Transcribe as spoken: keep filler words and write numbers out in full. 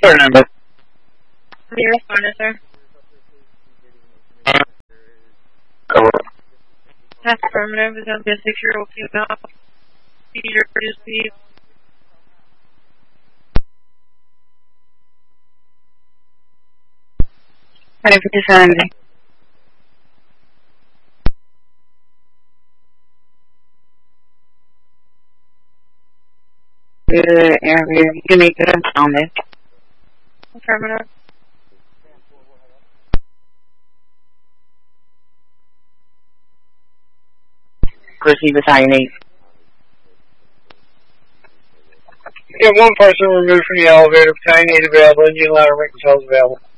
Sir number. Be responded, sir. Over. That's affirmative. It's going to be a six-year-old female. Seizure, reduced speed. Ready for disarming. Good area. You can make good on this. Affirmative. Proceed with how you need. You have one person removed from the elevator. Battalion eight available. Engine ladder, rank controls available.